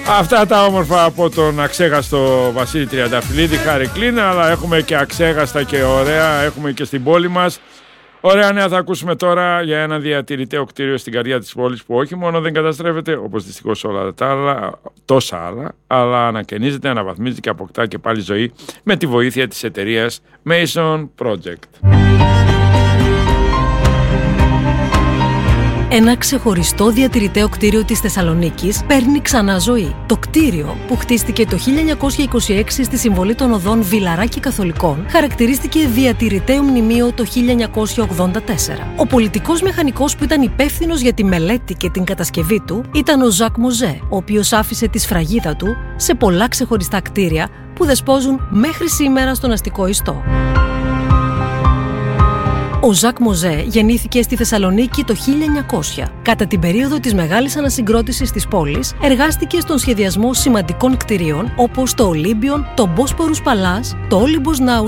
Αυτά τα όμορφα από τον αξέχαστο Βασίλη Τριανταφυλλίδη, Χάρη Κλίνα, αλλά έχουμε και αξέχαστα και ωραία, έχουμε και στην πόλη μας. Ωραία νέα θα ακούσουμε τώρα για ένα διατηρηταίο κτίριο στην καρδιά της πόλης που όχι μόνο δεν καταστρέφεται, όπως δυστυχώς όλα τα άλλα, τόσα άλλα, αλλά ανακαινίζεται, αναβαθμίζεται και αποκτά και πάλι ζωή με τη βοήθεια της εταιρείας Mason Project. Ένα ξεχωριστό διατηρηταίο κτίριο της Θεσσαλονίκης παίρνει ξανά ζωή. Το κτίριο, που χτίστηκε το 1926 στη συμβολή των οδών Βιλαράκη Καθολικών, χαρακτηρίστηκε διατηρηταίο μνημείο το 1984. Ο πολιτικός μηχανικός που ήταν υπεύθυνος για τη μελέτη και την κατασκευή του ήταν ο Ζακ Μοζέ, ο οποίος άφησε τη σφραγίδα του σε πολλά ξεχωριστά κτίρια που δεσπόζουν μέχρι σήμερα στον αστικό ιστό. Ο Ζακ Μοζέ γεννήθηκε στη Θεσσαλονίκη το 1900. Κατά την περίοδο της μεγάλης ανασυγκρότησης της πόλης, εργάστηκε στον σχεδιασμό σημαντικών κτηρίων όπως το Ολύμπιον, το Μπόσπορους Παλάς, το Olympus Now